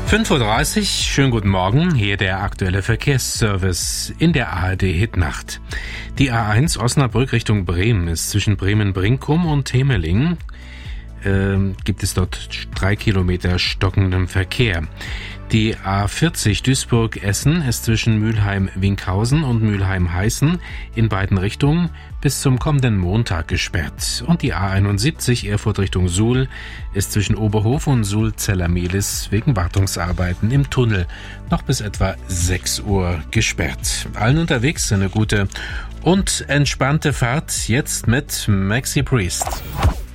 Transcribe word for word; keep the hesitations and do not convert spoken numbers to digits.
fünf Uhr dreißig, schönen guten Morgen, hier der aktuelle Verkehrsservice in der A R D-Hitnacht. Die A eins Osnabrück Richtung Bremen ist zwischen Bremen-Brinkum und Temelingen. Ähm, gibt es dort drei Kilometer stockenden Verkehr. Die A vierzig Duisburg-Essen ist zwischen Mülheim-Winkhausen und Mülheim-Heißen in beiden Richtungen bis zum kommenden Montag gesperrt. Und die A einundsiebzig Erfurt Richtung Suhl ist zwischen Oberhof und Suhl-Zellermehlis wegen Wartungsarbeiten im Tunnel noch bis etwa sechs Uhr gesperrt. Allen unterwegs eine gute und entspannte Fahrt jetzt mit Maxi Priest.